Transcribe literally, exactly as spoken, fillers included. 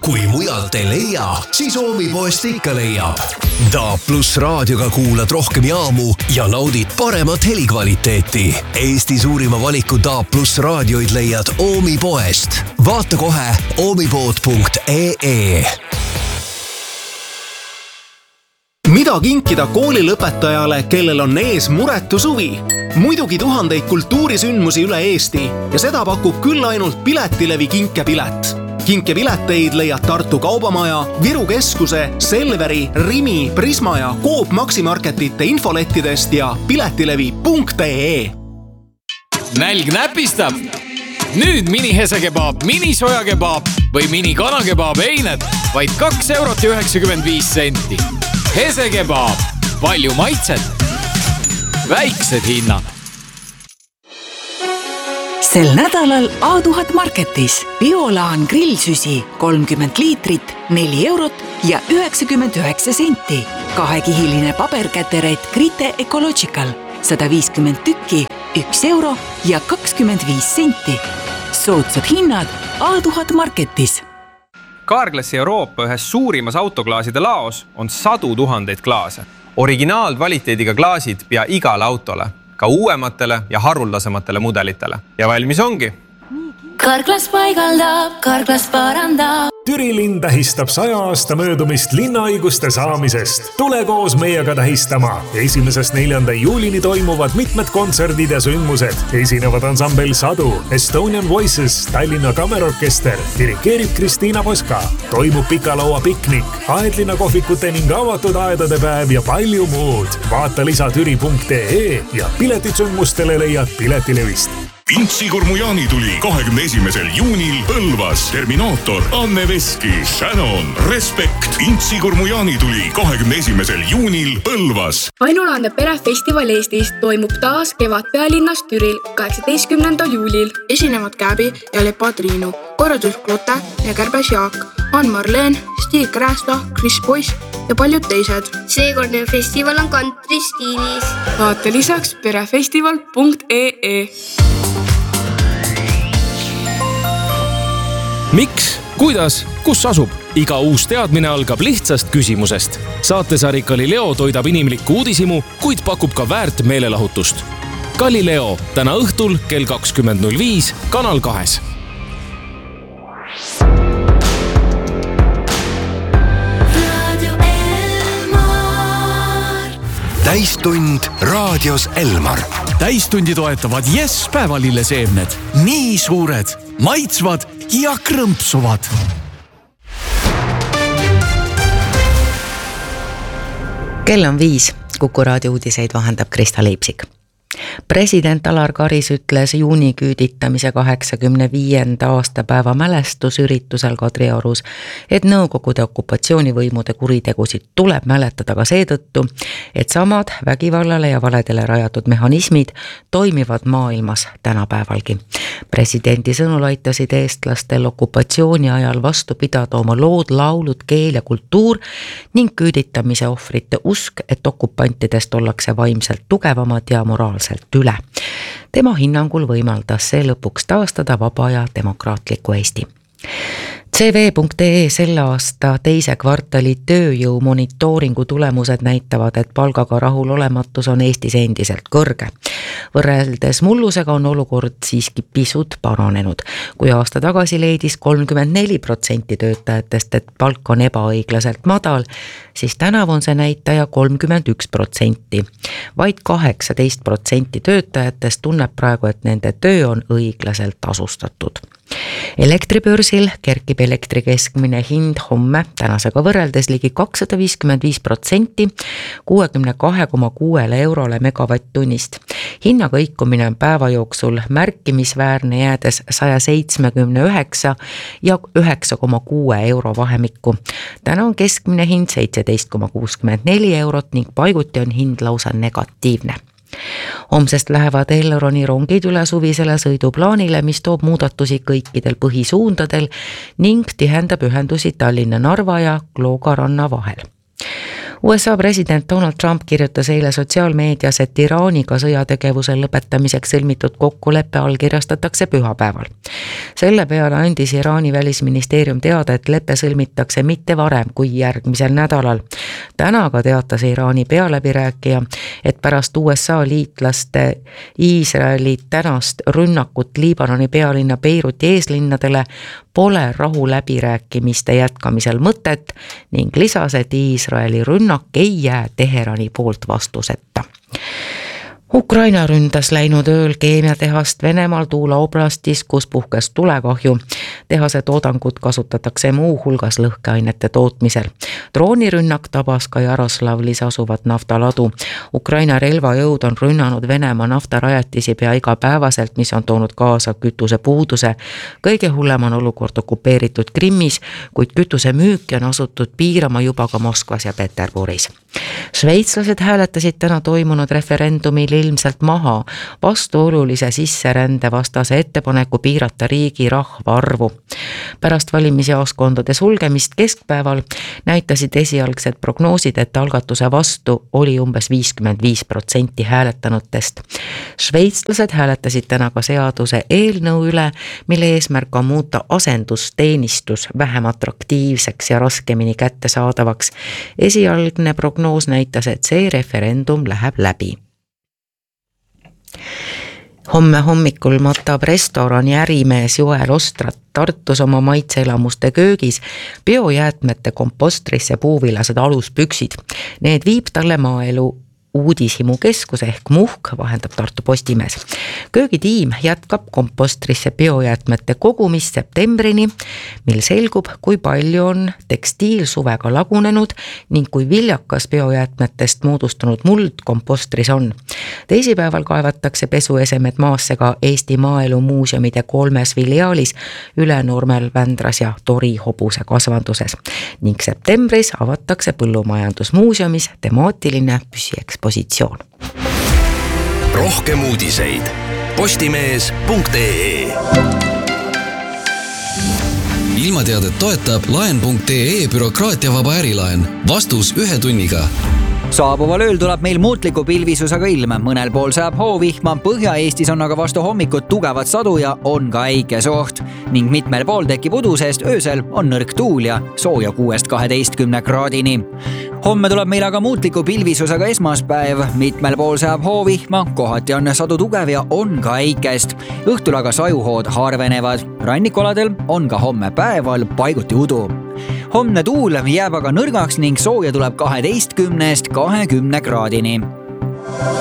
Kui mujalt ei leia, siis Oomipoest ikka leiab. D A plus raadioga kuulad rohkem jaamu ja naudid paremat helikvaliteeti. Eesti suurima valiku D A plus raadioid leiad Oomipoest. Vaata kohe oomipood punkt ee ee. Mida kinkida koolilõpetajale, kellel on ees muretu suvi? Muidugi tuhandeid kultuurisündmusi üle Eesti ja seda pakub küll ainult Piletilevi kinkepilet. Kinkepileteid leiad Tartu Kaubamaja, Viru Keskuse, Selveri, Rimi, Prisma ja Coop Maximarketite infolettidest ja piletilevi punkt ee. Nälg näpistab! Nüüd mini hesekebaab, mini sojakebaab või mini kanakebaab eined vaid kaks eurot ja üheksakümmend viis senti. Hesekebaab, palju maitset, väiksed hinnad. Sel nädalal A tuhat Marketis Biolaan grillsüsi kolmkümmend liitrit, neli eurot ja üheksakümmend üheksa senti. Kahekihiline paberkäteret Grite Ecological sada viiskümmend tükki, üks euro ja kakskümmend viis senti. Soodsad hinnad A tuhat Marketis. Carglassi Euroopa ühes suurimas autoklaaside laos on sadu tuhandeid klaase. Originaalkvaliteediga klaasid pea igale autole, ka uuematele ja haruldasematele mudelitele. Ja valmis ongi. Carglass paigaldab, Carglass parandab. Türi linn tähistab saja aasta möödumist linnaõiguste saamisest. Tule koos meiega tähistama. Esimesest neljanda juulini toimuvad mitmed kontserdid ja sündmused. Esinevad ansambel Sadu, Estonian Voices, Tallinna Kammerorkester, dirikeerib Kristiina Poska. Toimub pikalaua piknik, aedlina kohvikute ning avatud aedade päev ja palju muud. Vaata lisa türi punkt ee ja piletid sündmustele leiad Piletilevist. Intsigurmu jaanituli kahekümne esimesel juunil Põlvas. Terminaator, Anne Veski, Shannon, Respekt. Intsigurmu jaanituli kahekümne esimesel juunil Põlvas. Ainulaande perefestival Eestis toimub taas kevad pealinnas Türil kaheksateistkümnendal juulil. Esinevad Käbi ja Lepa Triinu, korraldus Klote ja Kärbes Jaak, Ann Marleen, Stig Krästa, Chris Boyce ja paljud teised. Seekordne festival on country stiilis. Vaata lisaks perefestival punkt ee. Miks? Kuidas? Kus asub? Iga uus teadmine algab lihtsast küsimusest. Saatesari Galileo toidab inimlikku uudisimu, kuid pakub ka väärt meelelahutust. Galileo täna õhtul kell kakskümmend null viis Kanal kahes. Täistund raadios Elmar. Täistundi toetavad Yes päevalilleseemned. Nii suured, maitsvad ja krõmpsuvad. Kell on viis. Kuku raadio uudiseid vahendab Krista Leipsik. President Alar Karis ütles juuni küüditamise kaheksakümne viienda aastapäeva mälestusüritusel Kadriorus, et Nõukogude okupatsioonivõimude kuritegusid tuleb mäletada ka seetõttu, et samad vägivallale ja valedele rajatud mehhanismid toimivad maailmas tänapäevalgi. Presidendi sõnul aitasid eestlastel okupatsiooni ajal vastu pidada oma lood, laulud, keel ja kultuur ning küüditamise ohvrite usk, et okupantidest ollakse vaimselt tugevamad ja moraalselt üle. Tema hinnangul võimaldas see lõpuks taastada vaba ja demokraatliku Eesti. C V punkt ee selle aasta teise kvartali tööjõu monitooringu tulemused näitavad, et palgaga rahulolematus on Eestis endiselt kõrge. Võrreldes mullusega on olukord siiski pisut paranenud. Kui aasta tagasi leidis kolmkümmend neli protsenti töötajatest, et palk on ebaõiglaselt madal, siis tänav on see näitaja kolmkümmend üks protsenti. Vaid kaheksateist protsenti töötajatest tunneb praegu, et nende töö on õiglaselt tasustatud. Elektribörsil kerkib elektri keskmine hind homme tänasega võrreldes ligi kakssada viiskümmend viis protsenti kuuekümne kahe koma kuuele eurole megavatt-tunnist. Hinna kõikumine on päeva jooksul märkimisväärne jäädes saja seitsmekümne üheksa ja üheksa koma kuue euro vahemikku. Täna on keskmine hind seitseteist koma kuuskümmend neli eurot ning paiguti on hind lausa negatiivne. Homsest lähevad Elroni rongid üle suvisele sõiduplaanile, mis toob muudatusi kõikidel põhisuundadel ning tihendab ühendusi Tallinna, Narva ja Kloogaranna vahel. U S A president Donald Trump kirjutas eile sotsiaalmeedias, et Iraaniga sõjategevuse lõpetamiseks sõlmitud kokkuleppe allkirjastatakse pühapäeval. Selle peale andis Iraani välisministeerium teada, et leppe sõlmitakse mitte varem kui järgmisel nädalal. Täna ka teatas Iraani pealäbirääkija, et pärast U S A liitlaste Iisraeli tänast rünnakut Liibanoni pealinna Beiruti eeslinnadele pole rahu läbirääkimiste jätkamisel mõtet ning lisas, et Iisraeli rünnak ei jää Teherani poolt vastuseta. Ukraina ründas läinud ööl keemiatehast Venemaal Tuula oblastis, kus puhkes tulekahju. Tehase toodangut kasutatakse muu hulgas lõhkeainete tootmisel. Droonirünnak tabas ka Jaroslavlis asuvat naftaladu. Ukraina relvajõud on rünnanud Venemaa naftarajatisi pea igapäevaselt, mis on toonud kaasa kütuse puuduse. Kõige hullem on olukord okupeeritud Krimmis, kuid kütuse müüki on asutud piirama juba ka Moskvas ja Peterburis. Šveitslased hääletasid täna toimunud referendumil ilmselt maha vastuolulise sisserände vastase ettepaneku piirata riigi rahvaarvu. Pärast valimisjaoskondade sulgemist keskpäeval näitasid esialgsed prognoosid, et algatuse vastu oli umbes viiskümmend viis protsenti hääletanutest. Šveitslased hääletasid täna ka seaduse eelnõu üle, mille eesmärk on muuta asendusteenistus vähem atraktiivseks ja raskemini kättesaadavaks. Esialgne prognoos näitas, et see referendum läheb läbi. Homme hommikul matab restorani ärimees Joel Ostrat Tartus oma maitseelamuste köögis biojäätmete kompostrisse puuvilased aluspüksid. Need viib talle maaelu uudishimu keskus ehk Muhk, vahendab Tartu Postimees. Köögitiim jätkab kompostrisse biojäätmete kogumist septembrini, mil selgub, kui palju on tekstiilsuvega lagunenud ning kui viljakas biojäätmetest moodustunud muld kompostris on. Teisipäeval kaevatakse pesuesemed maasse ka Eesti Maaelu Muuseumide kolmes filiaalis Ülenurmel, Vändras ja Tori hobuse kasvanduses ning septembris avatakse Põllumajandusmuuseumis temaatiline püsiekspositsioon. Rohkem uudiseid postimees punkt ee. Ilmateadet toetab laen punkt ee bürokraatiavaba ärilaen. Vastus ühe tunniga. Saabuval ööl tuleb meil muutliku pilvisusega ilm. Mõnel pool saab hoovihma, Põhja-Eestis on aga vastu hommikut tugevat sadu ja on ka äikesoht. Ning mitmel pool tekib udu, sest öösel on nõrk tuul ja sooja kuuest kaheteistkümne kraadini. Homme tuleb meil aga muutliku pilvisusega esmaspäev. Mitmel pool saab hoovihma, kohati on sadu tugev ja on ka äikest. Õhtul aga sajuhood harvenevad. Rannikoladel on ka homme päeval paiguti udu. Homne tuul jääb aga nõrgaks ning sooja tuleb kaheteistkümnest kahekümne kraadini.